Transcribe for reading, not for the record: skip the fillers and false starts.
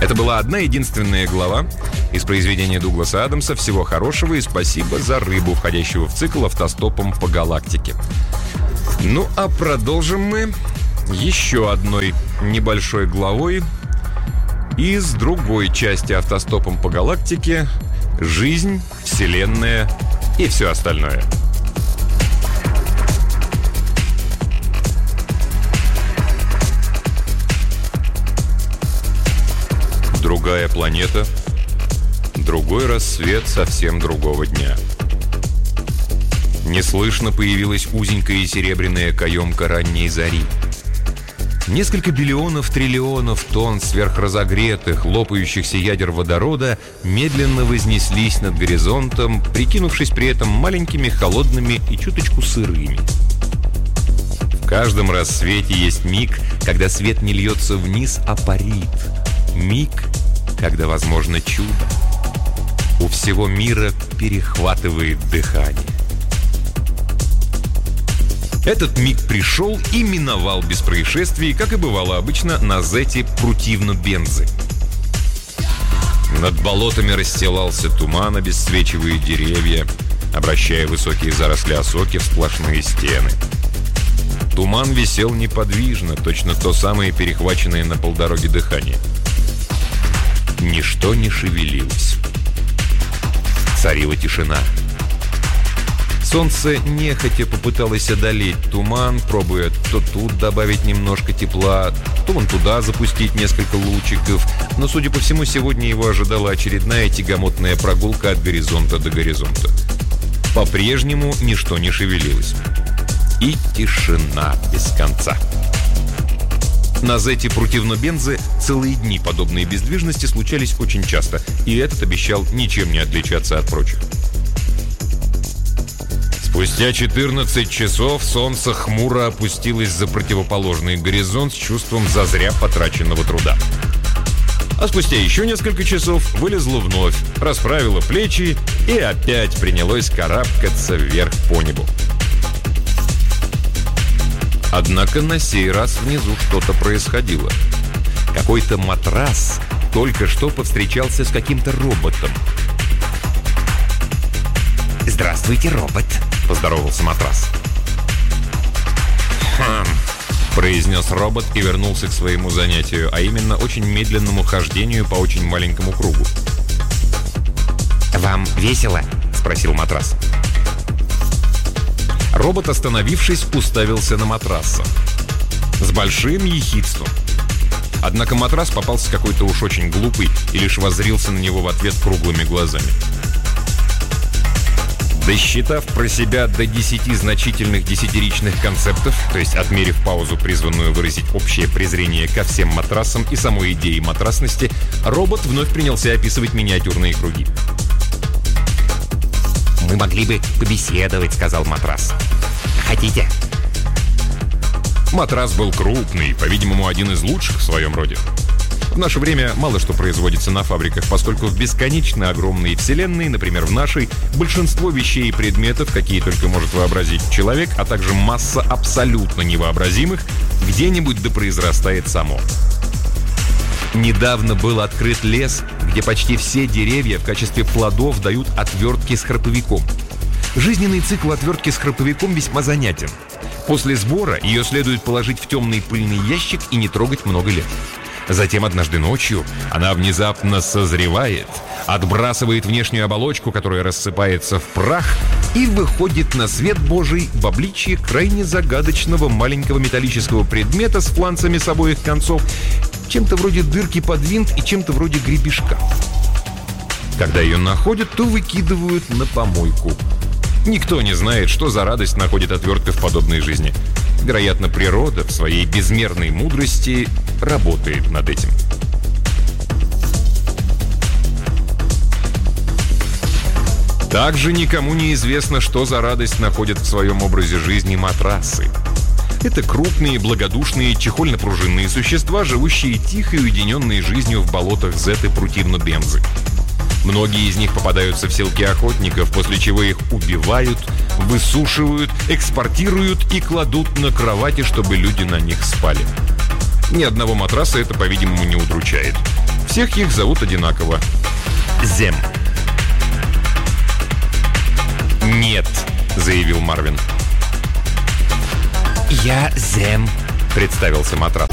Это была одна единственная глава из произведения Дугласа Адамса «Всего хорошего и спасибо за рыбу», входящего в цикл «Автостопом по галактике». Ну, а продолжим мы еще одной небольшой главой из другой части «Автостопом по галактике» «Жизнь, Вселенная и все остальное». Другая планета, другой рассвет совсем другого дня. Неслышно появилась узенькая серебряная каемка ранней зари. Несколько биллионов триллионов тонн сверхразогретых, лопающихся ядер водорода медленно вознеслись над горизонтом, прикинувшись при этом маленькими, холодными и чуточку сырыми. В каждом рассвете есть миг, когда свет не льется вниз, а парит. Миг, когда возможно чудо. У всего мира перехватывает дыхание. Этот миг пришел и миновал без происшествий, как и бывало обычно на Зете Прутивно-Бензы. Над болотами расстилался туман, обесцвечивая деревья, обращая высокие заросли осоки в сплошные стены. Туман висел неподвижно, точно то самое перехваченное на полдороге дыхание. Ничто не шевелилось. Царила тишина. Солнце нехотя попыталось одолеть туман, пробуя то тут добавить немножко тепла, то вон туда запустить несколько лучиков. Но, судя по всему, сегодня его ожидала очередная тягомотная прогулка от горизонта до горизонта. По-прежнему ничто не шевелилось. И тишина без конца. На Зете Прутивно-Бензы целые дни подобные бездвижности случались очень часто, и этот обещал ничем не отличаться от прочих. Спустя 14 часов солнце хмуро опустилось за противоположный горизонт с чувством зазря потраченного труда. А спустя еще несколько часов вылезло вновь, расправило плечи и опять принялось карабкаться вверх по небу. Однако на сей раз внизу что-то происходило. Какой-то матрас только что повстречался с каким-то роботом. «Здравствуйте, робот», — поздоровался матрас. Произнес робот и вернулся к своему занятию, а именно очень медленному хождению по очень маленькому кругу. «Вам весело?» — спросил матрас. Робот, остановившись, уставился на матраса с большим ехидством. Однако матрас попался какой-то уж очень глупый и лишь воззрился на него в ответ круглыми глазами. Досчитав про себя до 10 значительных десятиричных концептов, то есть отмерив паузу, призванную выразить общее презрение ко всем матрасам и самой идее матрасности, робот вновь принялся описывать миниатюрные круги. «Мы могли бы побеседовать», — сказал матрас. «Хотите?» Матрас был крупный, по-видимому, один из лучших в своем роде. В наше время мало что производится на фабриках, поскольку в бесконечно огромной вселенной, например, в нашей, большинство вещей и предметов, какие только может вообразить человек, а также масса абсолютно невообразимых, где-нибудь да произрастает само. Недавно был открыт лес, где почти все деревья в качестве плодов дают отвертки с храповиком. Жизненный цикл отвертки с храповиком весьма занятен. После сбора ее следует положить в темный пыльный ящик и не трогать много лет. Затем однажды ночью она внезапно созревает, отбрасывает внешнюю оболочку, которая рассыпается в прах, и выходит на свет Божий в обличье крайне загадочного маленького металлического предмета с фланцами с обоих концов, чем-то вроде дырки под винт и чем-то вроде гребешка. Когда ее находят, то выкидывают на помойку. Никто не знает, что за радость находит отвертка в подобной жизни. Вероятно, природа в своей безмерной мудрости работает над этим. Также никому не известно, что за радость находят в своем образе жизни матрасы. Это крупные, благодушные, чехольно-пружинные существа, живущие тихой, уединенной жизнью в болотах Зеты Прутивно-Бензы. Многие из них попадаются в селки охотников, после чего их убивают, высушивают, экспортируют и кладут на кровати, чтобы люди на них спали. Ни одного матраса это, по-видимому, не удручает. Всех их зовут одинаково. Зем. «Нет», — заявил Марвин. «Я Зем», — представился матрас.